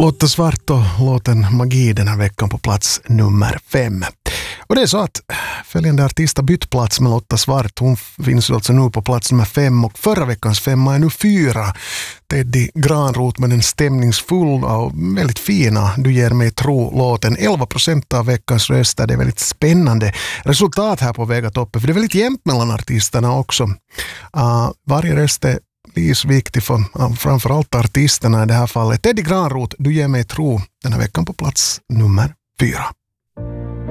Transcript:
Lotta Svart och låten Magi den här veckan på plats nummer 5. Och det är så att följande artist har bytt plats med Lotta Svart. Hon finns alltså nu på plats nummer 5 och förra veckans 5 är nu 4. Teddy Granroth med den stämningsfulla och väldigt fina Du ger mig tro-låten. 11% av veckans röster. Det är väldigt spännande resultat här på väg att uppe. För det är väldigt jämnt mellan artisterna också. Varje röst är livsviktig för framförallt artisterna i det här fallet. Teddy Granroth, Du ger mig tro den här veckan på plats nummer 4.